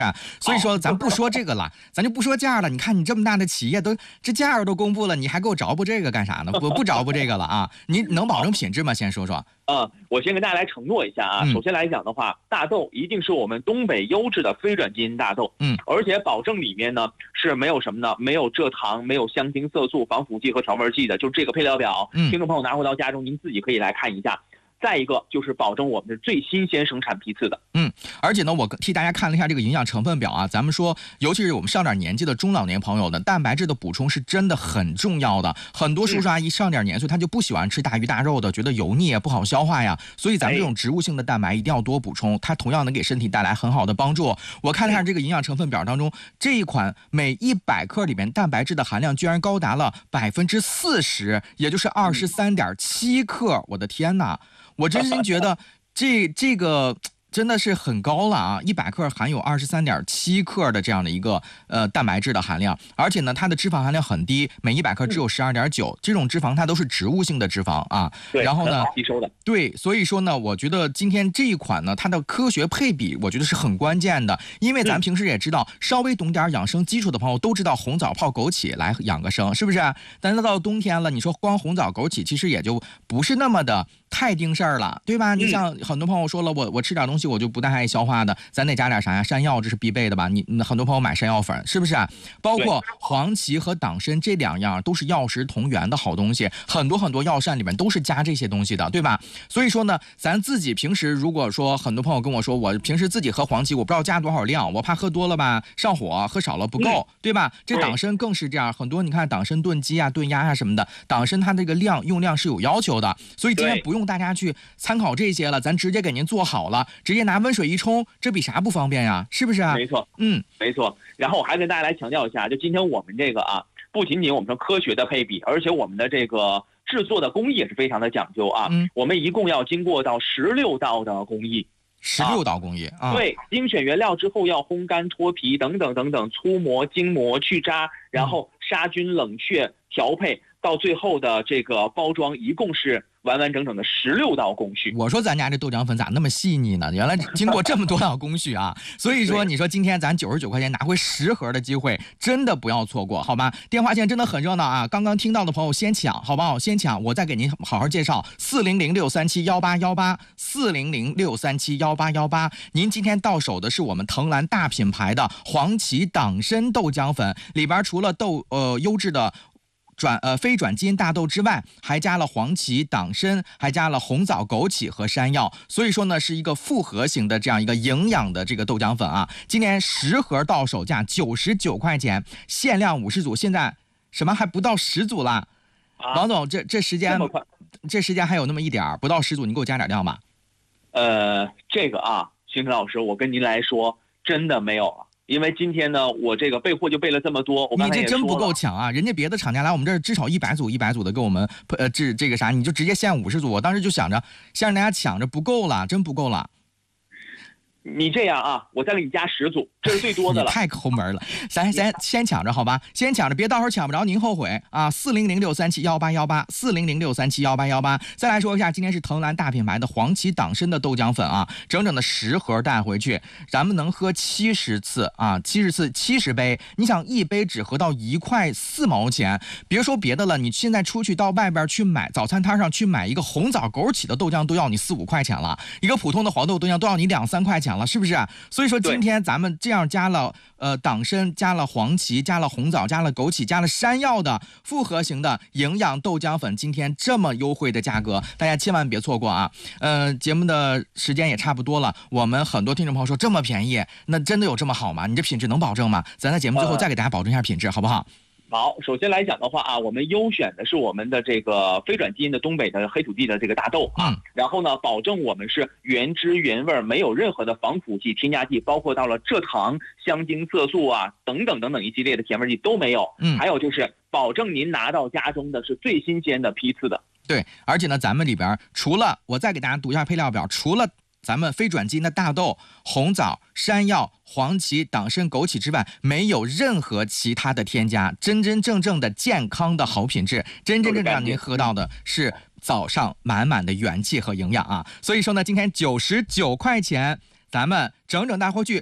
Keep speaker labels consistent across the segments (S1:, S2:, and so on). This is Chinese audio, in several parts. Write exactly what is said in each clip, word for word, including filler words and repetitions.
S1: 啊，所以说咱不说这个了，咱就不说价了。你看你这么大的企业都这价都公布了，你还给我着补这个干啥呢？不不着补这个了啊？你能保证品质吗？先说说。
S2: 啊、呃，我先跟大家来承诺一下啊。
S1: 嗯、
S2: 首先来讲的话，大豆一定是我们东北优质的非转基因大豆，
S1: 嗯，
S2: 而且保证里面呢是没有什么呢？没有蔗糖，没有香精、色素、防腐剂和调味剂的，就这个配料表，
S1: 嗯，
S2: 听众朋友拿回到家中，您自己可以来看一下。再一个就是保证我们是最新鲜生产批次的，
S1: 嗯，而且呢，我替大家看了一下这个营养成分表啊，咱们说，尤其是我们上点年纪的中老年朋友的蛋白质的补充是真的很重要的。很多叔叔阿姨上点年岁，他就不喜欢吃大鱼大肉的，觉得油腻不好消化呀，所以咱们这种植物性的蛋白一定要多补充，它同样能给身体带来很好的帮助。我看了一下这个营养成分表当中，这一款每一百克里面蛋白质的含量居然高达了百分之四十，也就是二十三点七克，我的天哪！我真心觉得这这个真的是很高了啊！一百克含有二十三点七克的这样的一个呃蛋白质的含量，而且呢，它的脂肪含量很低，每一百克只有十二点九。这种脂肪它都是植物性的脂肪啊。
S2: 对，
S1: 然后呢，
S2: 吸收的。
S1: 对，所以说呢，我觉得今天这一款呢，它的科学配比，我觉得是很关键的，因为咱平时也知道，稍微懂点养生基础的朋友都知道红枣泡枸杞来养个生，是不是？但是到冬天了，你说光红枣枸杞，其实也就不是那么的太定事儿了，对吧？你像很多朋友说了，我我吃点东西我就不太爱消化的，咱得加点啥呀？山药这是必备的吧？你很多朋友买山药粉，是不是啊？包括黄芪和党参这两样都是药食同源的好东西，很多很多药膳里面都是加这些东西的，对吧？所以说呢，咱自己平时如果说很多朋友跟我说，我平时自己喝黄芪，我不知道加多少量，我怕喝多了吧上火，喝少了不够，对吧？这党参更是这样，很多你看党参炖鸡啊、炖鸭啊什么的，党参它这个量用量是有要求的，所以今天不用大家去参考这些了，咱直接给您做好了，直接拿温水一冲，这比啥不方便呀？是不是啊？
S2: 没错，
S1: 嗯，
S2: 没错。然后我还跟大家来强调一下，就今天我们这个啊，不仅仅我们说科学的配比，而且我们的这个制作的工艺也是非常的讲究啊。
S1: 嗯，
S2: 我们一共要经过到十六道的工艺。
S1: 十六道工艺啊，
S2: 对，精选原料之后要烘干、脱皮等等等等，粗磨、精磨、去渣，然后杀菌、冷却、调配，到最后的这个包装，一共是完完整整的十六道工序。
S1: 我说咱家这豆浆粉咋那么细腻呢？原来经过这么多道工序啊！所以说，你说今天咱九十九块钱拿回十盒的机会，真的不要错过，好吗？电话线真的很热闹啊！刚刚听到的朋友先抢，好不好？先抢，我再给您好好介绍：四零零六三七幺八幺八，四零零六三七幺八幺八。您今天到手的是我们藤兰大品牌的黄芪党参豆浆粉，里边除了豆呃优质的。转呃非转基因大豆之外，还加了黄芪、党参，还加了红枣、枸杞和山药，所以说呢是一个复合型的这样一个营养的这个豆浆粉啊。今年十盒到手价九十九块钱，限量五十组，现在什么还不到十组啦？啊、王总，这这时间这, 这时间还有那么一点儿，不到十组，你给我加点量吧。
S2: 呃，这个啊，星辰老师，我跟您来说，真的没有了。因为今天呢，我这个备货就备了这么多，我刚才也说了，
S1: 你这真不够抢啊！人家别的厂家来我们这儿至少一百组、一百组的给我们呃这这个啥，你就直接限五十组。我当时就想着，先让大家抢着不够了，真不够了。
S2: 你这样啊，我再给你加十组，这是最多的了。
S1: 你太抠门了，咱咱先抢着好吧，先抢着，别到时候抢不着您后悔啊！四零零六三七幺八幺八，四零零六三七幺八幺八。再来说一下，今天是藤兰大品牌的黄芪党参的豆浆粉啊，整整的十盒带回去，咱们能喝七十次啊，七十次七十杯。你想一杯只合到一块四毛钱，别说别的了，你现在出去到外边去买早餐摊上去买一个红枣枸杞的豆浆都要你四五块钱了，一个普通的黄豆豆浆都要你两三块钱了，是不是？所以说今天咱们这样加了呃党参，加了黄芪，加了红枣，加了枸杞，加了山药的复合型的营养豆浆粉，今天这么优惠的价格，大家千万别错过啊！呃，节目的时间也差不多了，我们很多听众朋友说这么便宜，那真的有这么好吗？你这品质能保证吗？咱在节目最后再给大家保证一下品质，好不好？
S2: 好，首先来讲的话啊，我们优选的是我们的这个非转基因的东北的黑土地的这个大豆啊，
S1: 嗯、
S2: 然后呢，保证我们是原汁原味，没有任何的防腐剂、添加剂，包括到了蔗糖、香精、色素啊等等等等一系列的甜味剂都没有。
S1: 嗯，
S2: 还有就是保证您拿到家中的是最新鲜的批次的。
S1: 对，而且呢，咱们里边除了我再给大家读一下配料表，除了咱们非转基因的大豆、红枣、山药、黄芪、党参、枸杞之外，没有任何其他的添加，真真正正的健康的好品质，真真正正让您喝到的是早上满满的元气和营养啊！所以说呢，今天九十九块钱，咱们整整带回去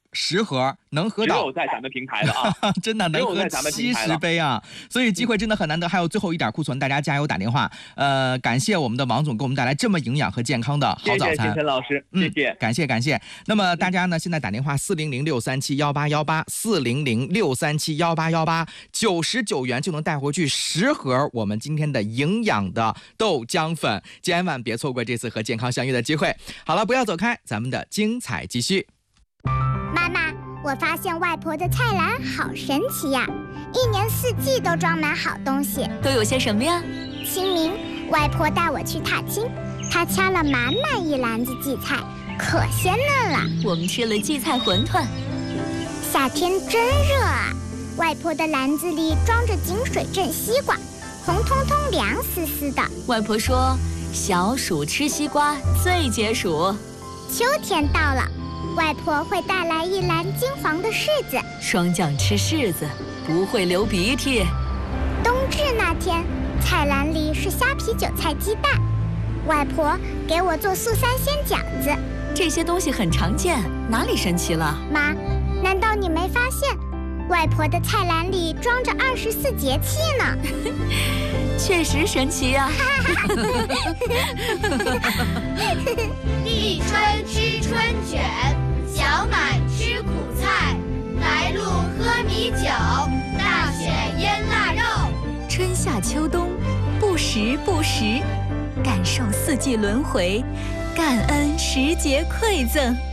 S1: 十盒能喝到，
S2: 只有在咱们平台的啊，
S1: 真的能喝七十杯啊！所以机会真的很难得，还有最后一点库存，大家加油打电话。呃，感谢我们的王总给我们带来这么营养和健康的好早餐。
S2: 谢谢陈老师，谢谢、
S1: 嗯，感谢感谢。那么大家呢，现在打电话四零零六三七幺八幺八，四零零六三七幺八幺八，九十九元就能带回去十盒我们今天的营养的豆浆粉，千万别错过这次和健康相遇的机会。好了，不要走开，咱们的精彩继续。
S3: 妈妈，我发现外婆的菜篮好神奇呀，一年四季都装满好东西。
S4: 都有些什么呀？
S3: 清明，外婆带我去踏青，她掐了满满一篮子荠菜，可鲜嫩了。
S4: 我们吃了荠菜馄饨。
S3: 夏天真热啊，外婆的篮子里装着井水镇西瓜，红彤彤凉丝丝的。
S4: 外婆说，小暑吃西瓜最解暑。
S3: 秋天到了，外婆会带来一篮金黄的柿子，
S4: 霜降吃柿子不会流鼻涕。
S3: 冬至那天，菜篮里是虾皮韭菜鸡蛋，外婆给我做素三鲜饺子。
S4: 这些东西很常见，哪里神奇了？
S3: 妈，难道你没发现，外婆的菜篮里装着二十四节气呢？
S4: 确实神奇呀、啊！
S5: 立春吃春卷，小满吃苦菜，来路喝米酒，大雪腌腊肉。
S4: 春夏秋冬，不时不食，感受四季轮回，感恩时节馈赠。